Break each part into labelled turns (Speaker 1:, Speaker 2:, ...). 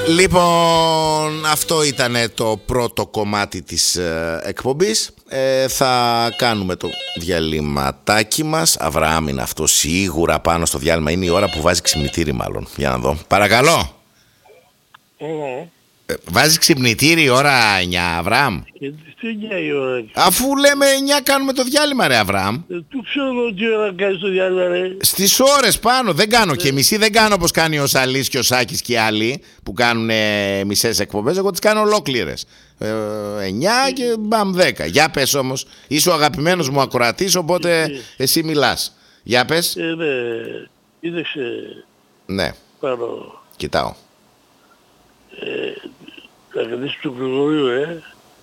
Speaker 1: Λοιπόν, αυτό ήταν το πρώτο κομμάτι της εκπομπής. Θα κάνουμε το διαλυματάκι μας. Αβραάμ είναι αυτό σίγουρα πάνω στο διάλειμμα. Είναι η ώρα που βάζει ξυπνητήρι μάλλον. Για να δω. Παρακαλώ. Βάζει ξυπνητήρι ώρα 9, Αβραάμ.
Speaker 2: Τι 9 η ώρα?
Speaker 1: Αφού λέμε 9 κάνουμε το διάλειμμα, ρε Αβραάμ.
Speaker 2: Του ξέρω τι ώρα κάνεις το διάλειμμα, ρε.
Speaker 1: Στις ώρες πάνω, δεν κάνω και μισή, δεν κάνω όπως κάνει ο Σαλής και ο Σάκης και οι άλλοι που κάνουν μισές εκπομπές. Εγώ τις κάνω ολόκληρες. 9 και μπαμ 10. Για πες όμως, είσαι ο αγαπημένος μου ακροατής, οπότε εσύ μιλάς. Για πες.
Speaker 2: Ναι, είδεξε.
Speaker 1: Ναι.
Speaker 2: Πάνω.
Speaker 1: Κοιτάω.
Speaker 2: Θα κρατήσεις του Γρηγορίου,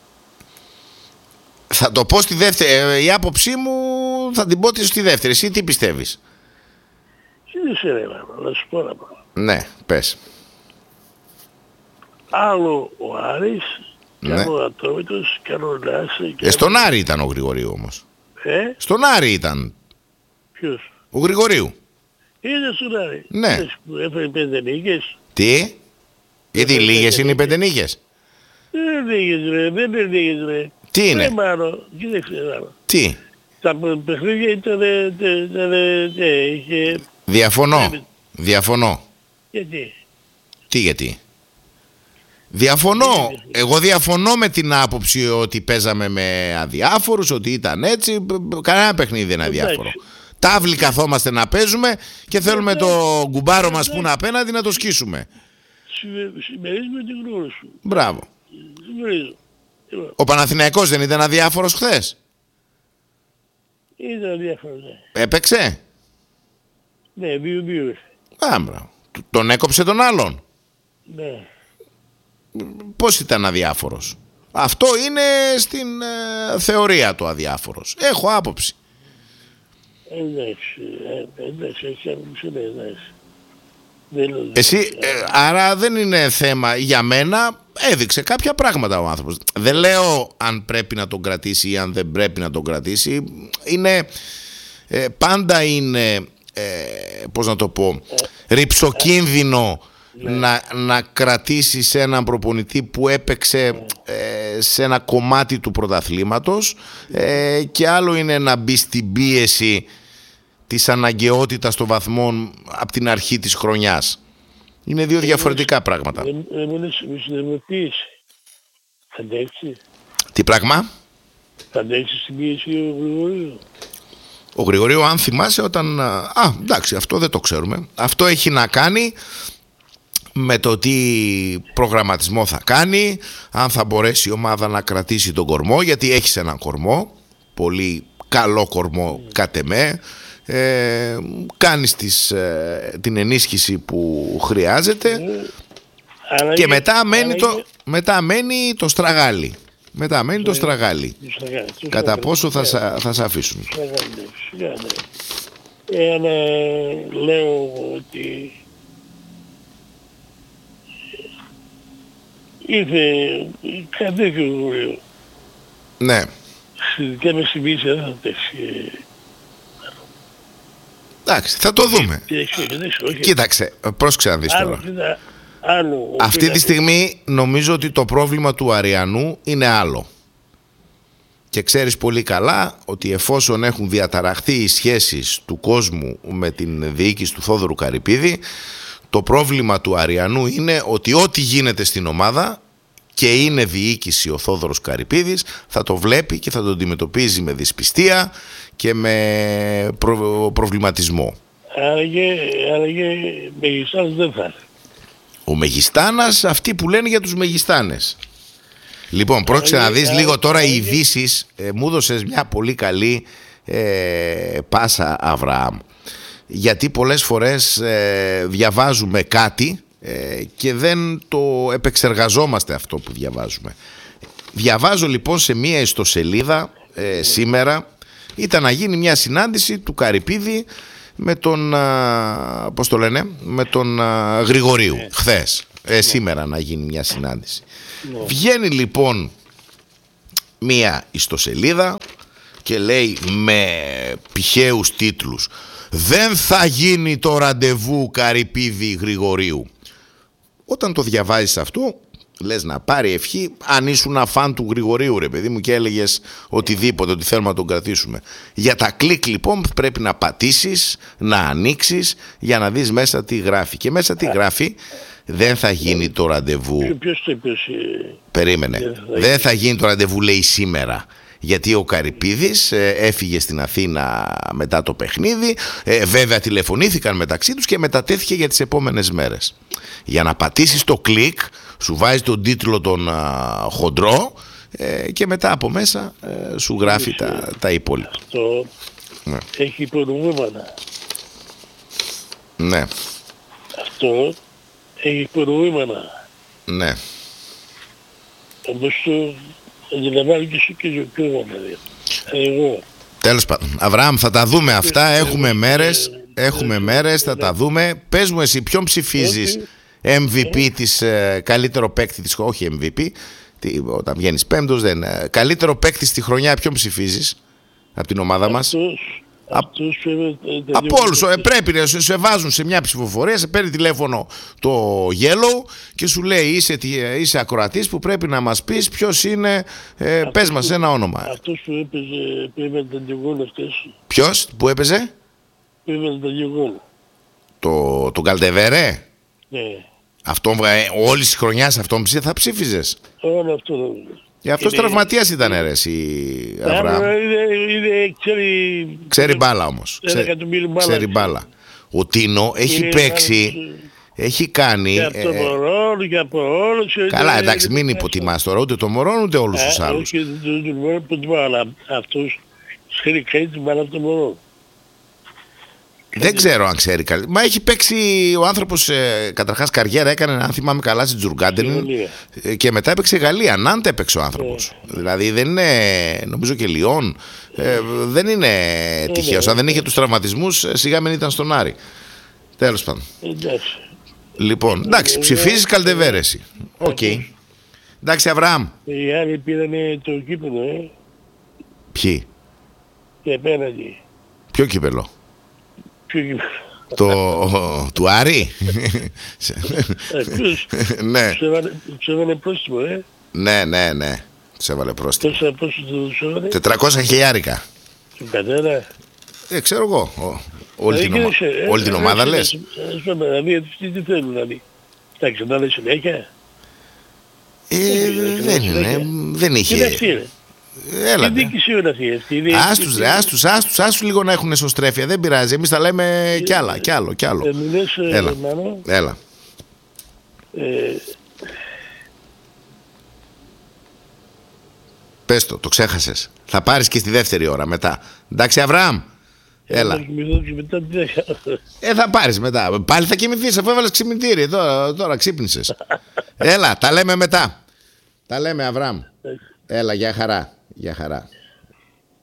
Speaker 1: Θα το πω στη δεύτερη. Η άποψή μου θα την πω στη δεύτερη. Εσύ τι πιστεύεις?
Speaker 2: Κοίταξε ρε, να σου πω ένα πράγμα.
Speaker 1: Ναι, πες.
Speaker 2: Άλλο ο Άρης,
Speaker 1: Ναι.
Speaker 2: και άλλο ο Ατρόμητος, και άλλο ο Λάσε.
Speaker 1: Στον Άρη ήταν ο Γρηγορίου όμως. Στον Άρη ήταν.
Speaker 2: Ποιος?
Speaker 1: Ο Γρηγορίου.
Speaker 2: Είναι στον Άρη.
Speaker 1: Ναι.
Speaker 2: Έφερε 5 νίκες.
Speaker 1: Τι? Γιατί λίγες είναι οι 5 νίκες?
Speaker 2: Δεν είναι λίγες ρε, δεν είναι λίγες ρε.
Speaker 1: Τι είναι?
Speaker 2: Μάλλον, κοίταξε μάλλον.
Speaker 1: Τι?
Speaker 2: Τα παιχνίδια ήταν, είχε...
Speaker 1: Διαφωνώ.
Speaker 2: Γιατί?
Speaker 1: Τι γιατί? Διαφωνώ. Εγώ διαφωνώ με την άποψη ότι παίζαμε με αδιάφορους, ότι ήταν έτσι. Κανένα παιχνίδι δεν είναι αδιάφορο. Τάβλοι καθόμαστε να παίζουμε και θέλουμε το κουμπάρο μας που είναι απέναντι να το σκίσουμε.
Speaker 2: Συμμερίζουμε την γνώμη σου.
Speaker 1: Μπράβο.
Speaker 2: Συμμερίζω.
Speaker 1: Ο Παναθηναϊκός δεν ήταν αδιάφορος χθες?
Speaker 2: Ήταν αδιάφορο, ναι.
Speaker 1: Έπαιξε?
Speaker 2: Ναι, 2-2.
Speaker 1: Μπράβο. Τον έκοψε τον άλλον.
Speaker 2: Ναι.
Speaker 1: Πώς ήταν αδιάφορος? Αυτό είναι στην θεωρία του αδιάφορος. Έχω άποψη.
Speaker 2: Εντάξει, έχει άποψη, ναι, εντάξει.
Speaker 1: Εσύ, άρα δεν είναι θέμα για μένα, έδειξε κάποια πράγματα ο άνθρωπος. Δεν λέω αν πρέπει να τον κρατήσει ή αν δεν πρέπει να τον κρατήσει. Είναι, πάντα είναι, πώς να το πω, ρυψοκίνδυνο να κρατήσεις έναν προπονητή που έπαιξε σε ένα κομμάτι του πρωταθλήματος και άλλο είναι να μπει στην πίεση της αναγκαιότητας των βαθμών από την αρχή της χρονιάς. Είναι δύο διαφορετικά πράγματα.
Speaker 2: Δεν μου λες πίεση. Θα αντέξει?
Speaker 1: Τι πράγμα?
Speaker 2: Θα αντέξει στην πίεση ο Γρηγορίου?
Speaker 1: Ο Γρηγορίου, αν θυμάσαι, όταν... εντάξει, αυτό δεν το ξέρουμε. Αυτό έχει να κάνει με το τι προγραμματισμό θα κάνει, αν θα μπορέσει η ομάδα να κρατήσει τον κορμό, γιατί έχεις έναν κορμό, πολύ καλό κορμό κατ' εμέ, κάνεις την ενίσχυση που χρειάζεται και μετά μένει το στραγάλι. Μετά μένει το στραγάλι. Κατά πόσο θα σε αφήσουν.
Speaker 2: Λέω ότι ήρθε κάτι τέτοιο Γρηγορίου.
Speaker 1: Ναι.
Speaker 2: Σχετικά με σημείς δεν θα τέξει.
Speaker 1: Εντάξει, θα το δούμε. Κοίταξε, πρόσεξε να δεις τώρα. Αυτή τη στιγμή νομίζω ότι το πρόβλημα του Αριανού είναι άλλο. Και ξέρεις πολύ καλά ότι εφόσον έχουν διαταραχθεί οι σχέσεις του κόσμου με την διοίκηση του Θόδωρου Καρυπίδη, το πρόβλημα του Αριανού είναι ότι ό,τι γίνεται στην ομάδα και είναι διοίκηση ο Θόδωρος Καρυπίδης θα το βλέπει και θα το αντιμετωπίζει με δυσπιστία και με προβληματισμό.
Speaker 2: Άραγε Μεγιστάνας δεν θα είναι.
Speaker 1: Ο Μεγιστάνας, αυτοί που λένε για τους Μεγιστάνες. Λοιπόν, πρόκειται να δεις λίγο τώρα οι ειδήσεις. Μου έδωσες μια πολύ καλή πάσα, Αβραάμ. Γιατί πολλές φορές διαβάζουμε κάτι και δεν το επεξεργαζόμαστε αυτό που διαβάζουμε. Διαβάζω λοιπόν σε μια ιστοσελίδα σήμερα, ήταν να γίνει μια συνάντηση του Καρυπίδη με τον, πώς το λένε, με τον Γρηγορίου χθες, σήμερα να γίνει μια συνάντηση. Βγαίνει λοιπόν μια ιστοσελίδα και λέει με πηχαίους τίτλους: δεν θα γίνει το ραντεβού Καρυπίδη Γρηγορίου. Όταν το διαβάζεις αυτό, λες να πάρει ευχή. Αν ήσουν αφάν του Γρηγορίου, ρε παιδί μου, και έλεγες οτιδήποτε, ότι θέλουμε να τον κρατήσουμε. Για τα κλικ λοιπόν πρέπει να πατήσεις, να ανοίξεις για να δεις μέσα τι γράφει. Και μέσα τι γράφει, δεν θα γίνει το ραντεβού.
Speaker 2: Ποιος το είπε?
Speaker 1: Περίμενε. Δεν θα γίνει το ραντεβού, λέει, σήμερα. Γιατί ο Καρυπίδης έφυγε στην Αθήνα μετά το παιχνίδι. Βέβαια τηλεφωνήθηκαν μεταξύ τους και μετατέθηκε για τις επόμενες μέρες. Για να πατήσεις το κλικ, σου βάζει τον τίτλο τον χοντρό και μετά από μέσα σου γράφει τα υπόλοιπα.
Speaker 2: Αυτό έχει προηγούμενα.
Speaker 1: Ναι.
Speaker 2: Αυτό έχει προηγούμενα.
Speaker 1: Ναι.
Speaker 2: Όπως το αντιλαμβάνω και εσύ και εγώ. Εγώ.
Speaker 1: Τέλος πάντων. Αβραάμ, θα τα δούμε αυτά. Έχουμε μέρες, θα τα δούμε. Πες μου εσύ, ποιον ψηφίζεις MVP της καλύτερο παίκτη της, όχι MVP, όταν βγαίνεις πέμπτος, καλύτερο παίκτη στη χρονιά, ποιον ψηφίζεις από την ομάδα μας? Από όλους. Πρέπει να σε βάζουν σε μια ψηφοφορία, σε παίρνει τηλέφωνο το Yellow και σου λέει είσαι ακροατής που πρέπει να μας πεις ποιος είναι, πες μας ένα όνομα.
Speaker 2: Αυτός που έπαιζε, που έβαλε τα δύο γκολ αυτές.
Speaker 1: Ποιος που έπαιζε?
Speaker 2: Που έβαλε τα δύο γκολ.
Speaker 1: Το Καλτεβέρε.
Speaker 2: Ναι.
Speaker 1: Αυτό, όλης της χρονιάς αυτόν θα ψήφιζες?
Speaker 2: Όλο αυτό.
Speaker 1: Αυτός τραυματίας ήταν, ρε εσύ, Αβραάμ. Ξέρει μπάλα όμως. Ξέρει μπάλα. Ο Τίνο έχει παίξει, έχει κάνει... Καλά, εντάξει, μην υποτιμάς τώρα ούτε το Μωρόν ούτε όλους τους άλλους.
Speaker 2: Αυτός ξέρει καλή την μπάλα από το Μωρόν.
Speaker 1: Δεν ξέρω αν ξέρει καλή. Μα έχει παίξει ο άνθρωπος, καταρχάς καριέρα έκανε, αν θυμάμαι καλά, στην Τζουργκάντεν και μετά έπαιξε Γαλλία. Νάντε έπαιξε ο άνθρωπος. Δηλαδή δεν είναι, νομίζω και Λιόν, δεν είναι τυχαίος. Αν δεν είχε τους τραυματισμούς, σιγά μην ήταν στον Άρη. Τέλος πάντων. Λοιπόν, εντάξει, ψηφίζεις Καλτεβέρε εσύ. Οκ. Εντάξει, Αβραάμ.
Speaker 2: Οι άλλοι πήρανε το κύπελο,
Speaker 1: Ποιοι?
Speaker 2: Και απέναντι.
Speaker 1: Ποιο κύπελο? Του Άρη. Ναι.
Speaker 2: Τους έβαλε πρόστιμο,
Speaker 1: Ναι. Τους έβαλε πρόστιμο.
Speaker 2: Πόσο τους έβαλε?
Speaker 1: 400.000.
Speaker 2: Τον πατέρα.
Speaker 1: Ξέρω εγώ. Όλη την ομάδα λες?
Speaker 2: Τι θέλουν να δει? Τα ξανά συνέχεια.
Speaker 1: Δεν είχε. Έλα. Άστους λίγο να έχουν εσωστρέφεια. Δεν πειράζει. Εμείς τα λέμε κι άλλο. Έλα. Πες το ξέχασες. Θα πάρεις και στη δεύτερη ώρα μετά. Εντάξει, Αβραάμ? Έλα. Θα πάρεις μετά. Πάλι θα κοιμηθείς αφού έβαλες ξυπνητήρι. Τώρα ξύπνησες. Έλα, τα λέμε μετά. Τα λέμε, Αβραάμ. Έλα, για χαρά.